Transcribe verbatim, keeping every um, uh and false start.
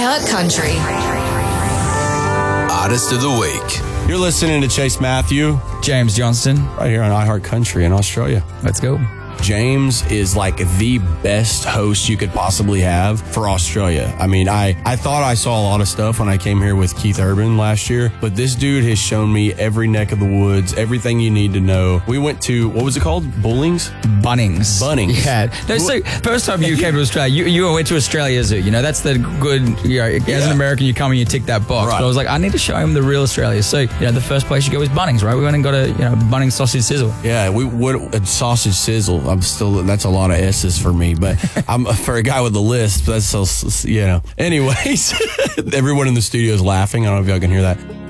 iHeart Country. Artist of the Week. You're listening to Chase Matthew, James Johnston, right here on iHeart Country in Australia. Let's go. James is like the best host you could possibly have for Australia. I mean, I, I thought I saw a lot of stuff when I came here with Keith Urban last year, but this dude has shown me every neck of the woods, everything you need to know. We went to, what was it called? Bullings? Bunnings. Bunnings. Yeah. No, so first time you came to Australia, you, you went to Australia Zoo. You know, that's the good, you know, as Yeah. an American, you come and you tick that box. Right. But I was like, I need to show him the real Australia. So, you know, the first place you go is Bunnings, right? We went and got a, you know, Bunnings sausage sizzle. Yeah, we would a sausage sizzle. I'm still, that's a lot of S's for me, but I'm for a guy with a list, that's so, you know. Anyways, everyone in the studio is laughing. I don't know if y'all can hear that.